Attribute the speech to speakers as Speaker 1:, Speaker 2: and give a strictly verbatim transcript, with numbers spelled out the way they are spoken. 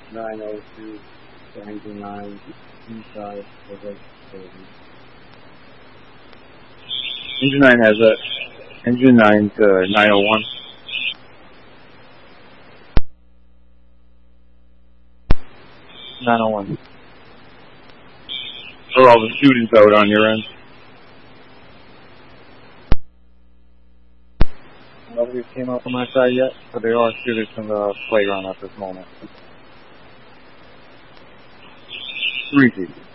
Speaker 1: nine oh two to engine nine inside of the facility.
Speaker 2: Engine nine has a engine nine to nine oh one. nine oh one. Are all the students out on your end?
Speaker 1: Nobody came up on my side yet, but there are students in the playground at this moment.
Speaker 2: Three feet.